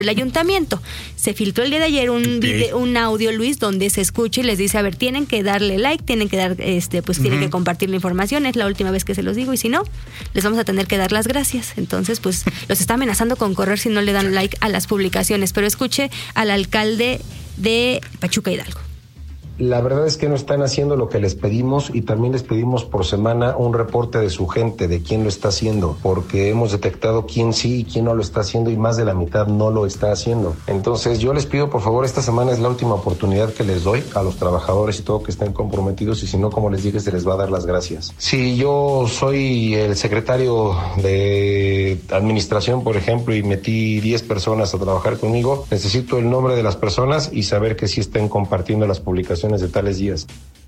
el ayuntamiento. Se filtró el día de ayer un audio, Luis, donde se escucha y les dice, a ver, tienen que darle like, tienen que dar, tienen que compartir la información, es la última vez que se los digo, y si no, les vamos a tener que dar las gracias. Entonces, pues, los está amenazando con correr si no le dan like a las publicaciones. Pero escuche al alcalde de Pachuca Hidalgo. La verdad es que no están haciendo lo que les pedimos y también les pedimos por semana un reporte de su gente, de quién lo está haciendo, porque hemos detectado quién sí y quién no lo está haciendo y más de la mitad no lo está haciendo. Entonces yo les pido por favor, esta semana es la última oportunidad que les doy a los trabajadores y todo que estén comprometidos y si no, como les dije, se les va a dar las gracias. Si yo soy el secretario de administración, por ejemplo, y metí 10 personas a trabajar conmigo, necesito el nombre de las personas y saber que sí estén compartiendo las publicaciones de tales días.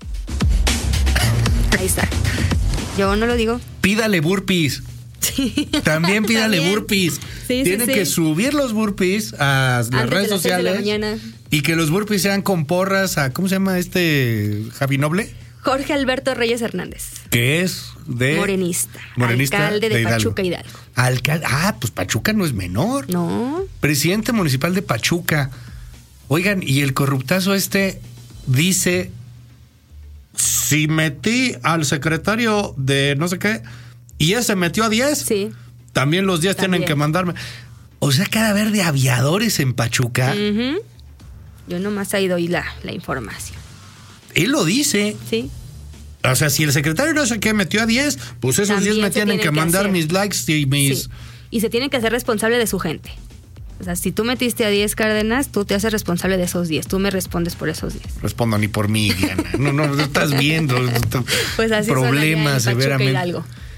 Ahí está. Yo no lo digo. Pídale burpees. Sí. También pídale burpees. Sí, Tienen que subir los burpees a las redes sociales y que los burpees sean con porras a, ¿cómo se llama Javi Noble? Jorge Alberto Reyes Hernández. Que es de... Morenista. Alcalde de Pachuca Hidalgo. Pues Pachuca no es menor. No. Presidente municipal de Pachuca. Oigan, y el corruptazo dice, si metí al secretario de no sé qué y ese metió a 10, sí, también los 10 tienen que mandarme. O sea, que ha de haber de aviadores en Pachuca. Uh-huh. Yo nomás he ido oír la información. Él lo dice. Sí. O sea, si el secretario no sé qué metió a 10, pues esos también 10 me tienen que mandar mis likes y mis... Sí. Y se tienen que hacer responsable de su gente. O sea, si tú metiste a 10 Cárdenas, tú te haces responsable de esos 10. Tú me respondes por esos 10. Respondo ni por mí, Diana. No estás viendo. Pues así problemas severamente.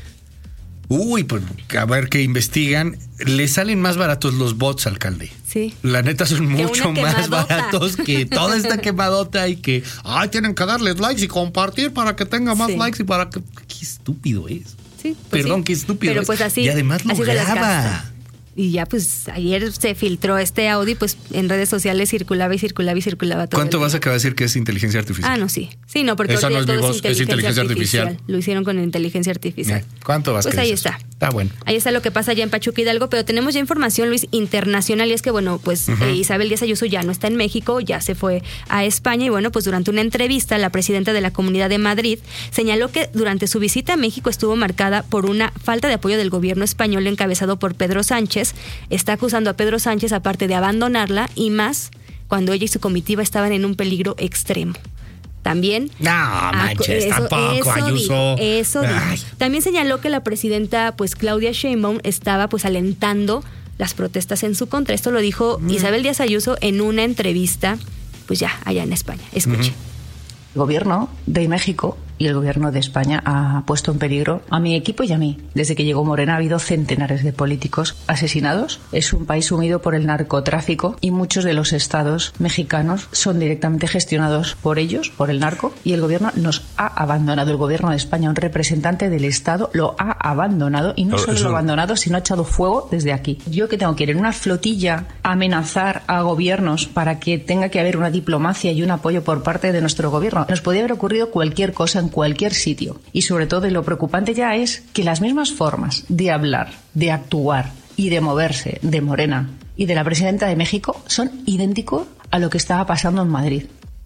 Uy, pues a ver qué investigan. Le salen más baratos los bots, alcalde. Sí. La neta son mucho más baratos que toda esta quemadota y que, tienen que darles likes y compartir para que tenga más likes y para que... Qué estúpido es. Sí. Pues Perdón, qué estúpido pero es. Pues así, y además lo graba. Y ya pues ayer se filtró este audio, pues en redes sociales circulaba todo. ¿Cuánto vas a acabar de decir que es inteligencia artificial? No, sí. Sí, no, porque eso no es mi voz, es inteligencia artificial. Lo hicieron con inteligencia artificial. ¿Cuánto vas a Pues ahí está. Está bueno. Ahí está lo que pasa ya en Pachuca Hidalgo, pero tenemos ya información, Luis, internacional, y es que, bueno, pues Isabel Díaz Ayuso ya no está en México, ya se fue a España, y bueno, pues durante una entrevista, la presidenta de la Comunidad de Madrid señaló que durante su visita a México estuvo marcada por una falta de apoyo del gobierno español encabezado por Pedro Sánchez. Está acusando a Pedro Sánchez, aparte de abandonarla, y más cuando ella y su comitiva estaban en un peligro extremo. También... No, manches, tampoco, Ayuso. Eso dijo. También señaló que la presidenta, pues Claudia Sheinbaum, estaba pues alentando las protestas en su contra. Esto lo dijo Isabel Díaz Ayuso en una entrevista, pues ya, allá en España. Escuche. El gobierno de México y el gobierno de España ha puesto en peligro a mi equipo y a mí. Desde que llegó Morena ha habido centenares de políticos asesinados. Es un país sumido por el narcotráfico y muchos de los estados mexicanos son directamente gestionados por ellos, por el narco, y el gobierno nos ha abandonado. El gobierno de España, un representante del Estado, lo ha abandonado, y no solo lo ha abandonado, sino ha echado fuego desde aquí. Yo que tengo que ir en una flotilla a amenazar a gobiernos para que tenga que haber una diplomacia y un apoyo por parte de nuestro gobierno. Nos podía haber ocurrido cualquier cosa en cualquier sitio. Y sobre todo, lo preocupante ya es que las mismas formas de hablar, de actuar y de moverse de Morena y de la presidenta de México son idénticos a lo que estaba pasando en Madrid.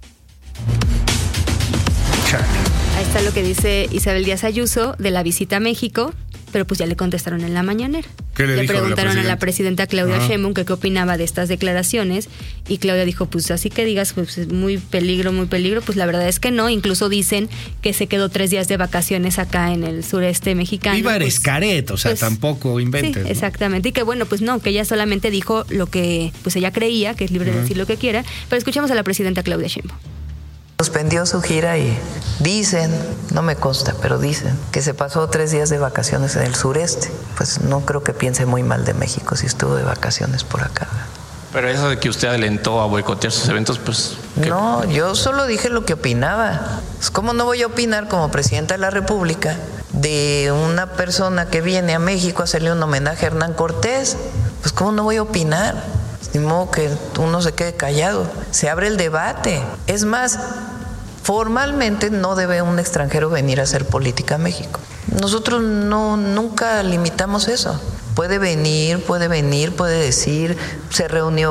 Ahí está lo que dice Isabel Díaz Ayuso de la visita a México, pero pues ya le contestaron en la mañanera. ¿Qué le dijo preguntaron a la presidenta Claudia Sheinbaum que qué opinaba de estas declaraciones, y Claudia dijo, pues así que digas, pues es muy peligro, pues la verdad es que no. Incluso dicen que se quedó 3 días de vacaciones acá en el sureste mexicano. Iba a Escaret, o sea, tampoco inventes. Sí, exactamente, y que bueno, pues no, que ella solamente dijo lo que pues ella creía, que es libre de decir lo que quiera, pero escuchamos a la presidenta Claudia Sheinbaum. Suspendió su gira y dicen, no me consta, pero dicen que se pasó 3 días de vacaciones en el sureste. Pues no creo que piense muy mal de México si estuvo de vacaciones por acá. Pero eso de que usted alentó a boicotear sus eventos, pues... No, yo solo dije lo que opinaba. Pues, ¿cómo no voy a opinar como presidenta de la República de una persona que viene a México a hacerle un homenaje a Hernán Cortés? Pues ¿cómo no voy a opinar? Ni modo que uno se quede callado. Se abre el debate. Es más, formalmente no debe un extranjero venir a hacer política a México. Nosotros nunca limitamos eso. Puede venir, puede decir, se reunió